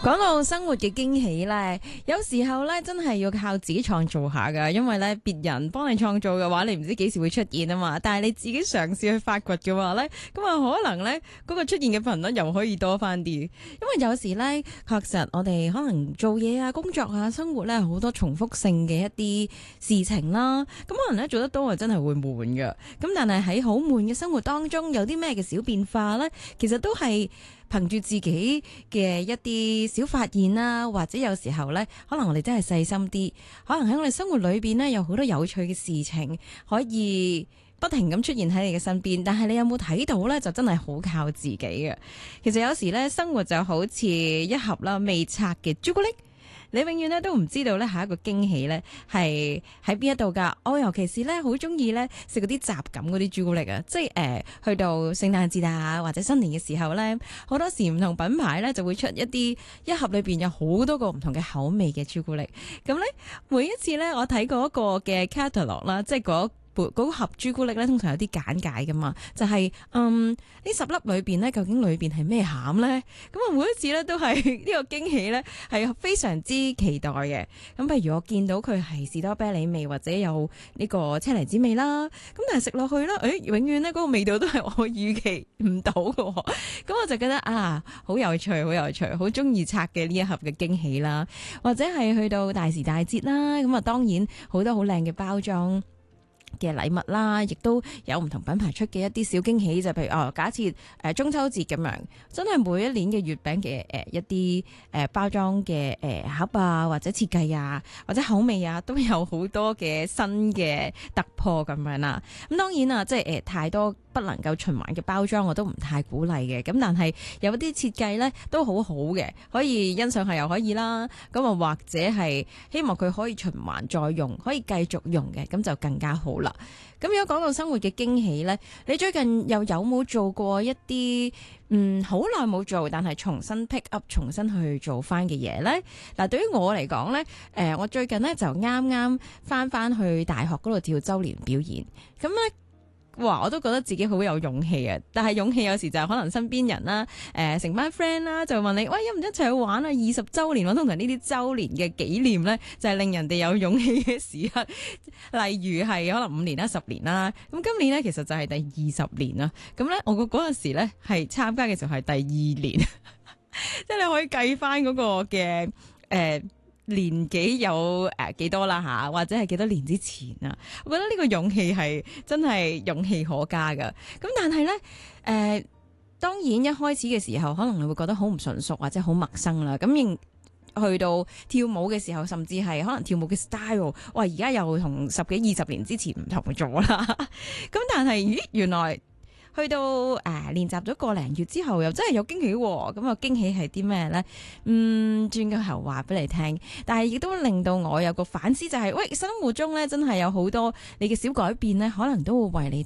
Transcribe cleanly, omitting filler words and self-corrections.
講到生活嘅驚喜咧，有時候咧真係要靠自己創造下噶，因為咧別人幫你創造嘅話，你唔知幾時會出現啊嘛。但係你自己嘗試去發掘嘅話咧，咁啊可能咧嗰個出現嘅頻率又可以多翻啲。因為有時咧確實我哋可能做嘢啊、工作啊、生活咧好多重複性嘅一啲事情啦，咁可能咧做得多啊真係會悶㗎。咁但係喺好悶嘅生活當中，有啲咩嘅小變化咧，其實都係憑住自己嘅一啲小發現啦，或者有時候呢，可能我哋真係細心啲，可能喺我哋生活裏邊呢，有好多有趣嘅事情可以不停咁出現喺你嘅身邊，但係你有冇睇到呢？就真係好靠自己嘅。其實有時呢，生活就好似一盒啦未拆嘅朱古力。你永遠咧都唔知道咧下一個驚喜咧係喺邊一度噶。我尤其是咧好中意咧食嗰啲雜感嗰啲朱古力啊，即係去到聖誕節啊或者新年嘅時候咧，好多時唔同品牌咧就會出一盒裏邊有好多個唔同嘅口味嘅朱古力。咁咧每一次咧我睇過一個嘅 catalog 啦，即係嗰盒朱古力咧，通常有啲簡介噶嘛，就係呢10粒裏邊咧，究竟裏邊係咩餡咧？咁啊，每一次咧都係呢個驚喜咧，係非常之期待嘅。咁譬如我見到佢係士多啤梨味或者有呢個車厘子味啦，咁但係食落去啦，永遠咧嗰個味道都係我預期唔到嘅。咁我就覺得啊，好有趣，好有趣，好中意拆嘅呢一盒嘅驚喜啦，或者係去到大時大節啦，咁啊當然好多好靚嘅包裝嘅禮物啦，亦都有唔同品牌出嘅一啲小驚喜，就譬如假設中秋節咁樣，真係每一年嘅月餅嘅一啲包裝嘅盒啊，或者設計啊，或者口味啊，都有好多嘅新嘅突破咁樣啦。咁當然啊，即係太多不能夠循環嘅包裝，我都唔太鼓勵嘅。咁但係有啲設計咧都好好嘅，可以欣賞下又可以啦。咁啊或者係希望佢可以循環再用，可以繼續用嘅，咁就更加好啦。咁如果講到生活嘅驚喜呢，你最近又有冇做過一啲好耐冇做，但係重新 pick up、重新去做翻嘅嘢呢？嗱，對於我嚟講呢，我最近呢就啱啱翻去大學嗰度跳周年表演，咁呢。哇！我都覺得自己好有勇氣啊，但係勇氣有時就係可能身邊人啦，成班 friend 啦，就問你喂，一唔一齊去玩啊？20週年，通常呢啲週年嘅紀念咧，就係令人哋有勇氣嘅時刻。例如係可能5年啦、10年啦，咁今年咧其實就係第20年啦。咁咧，我嗰陣時咧係參加嘅時候係第2年，即係你可以計翻嗰個嘅年紀有幾多啦吓，或者係幾多年之前啊？我覺得呢個勇氣係真係勇氣可嘉噶。咁但係咧，當然一開始嘅時候，可能你會覺得好唔純熟或者好陌生啦。咁去到跳舞嘅時候，甚至係可能跳舞嘅 style， 哇！而家又同10幾20年之前唔同咗啦。咁但係咦，原來去到練習咗個零月之後，又真係有驚喜喎。咁個驚喜係啲咩呢？轉個頭話俾你聽。但係亦都令到我有個反思，就係喂，生活中咧真係有好多你嘅小改變咧，可能都會為你